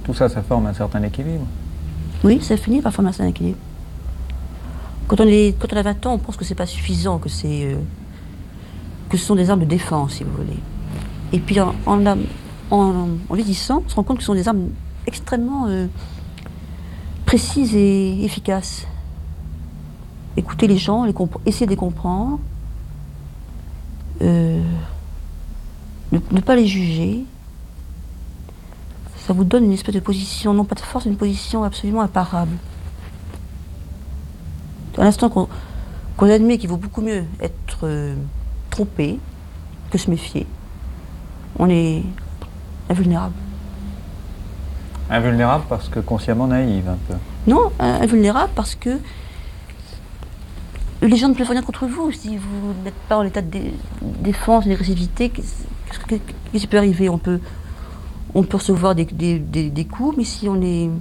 Tout ça, ça forme un certain équilibre. Oui, ça finit par former un certain équilibre. Quand on a 20 ans, on pense que c'est pas suffisant, que ce sont des armes de défense, si vous voulez. Et puis en vieillissant, on se rend compte que ce sont des armes extrêmement précises et efficaces. Écouter les gens, essayer de les comprendre, ne pas les juger, ça vous donne une espèce de position, non pas de force, une position absolument imparable. À l'instant qu'on admet qu'il vaut beaucoup mieux être trompé que se méfier, on est invulnérable. Invulnérable parce que consciemment naïve un peu. Non, invulnérable parce que les gens ne peuvent rien contre vous. Si vous n'êtes pas en état de défense, d'agressivité, qu'est-ce qui peut arriver? On peut recevoir des coups, mais si on est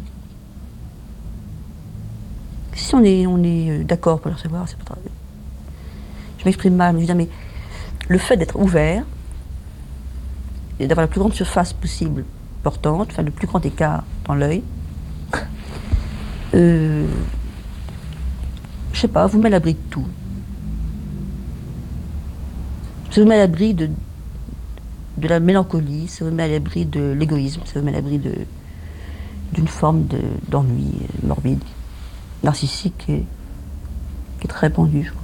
d'accord pour le recevoir, c'est pas très... Je m'exprime mal, mais je veux dire, mais le fait d'être ouvert et d'avoir la plus grande surface possible portante, enfin le plus grand écart dans l'œil, je sais pas, vous met à l'abri de tout. Ça vous met à l'abri de la mélancolie, ça vous met à l'abri de l'égoïsme, ça vous met à l'abri d'une forme d'ennui morbide, narcissique qui est très répandue, je crois.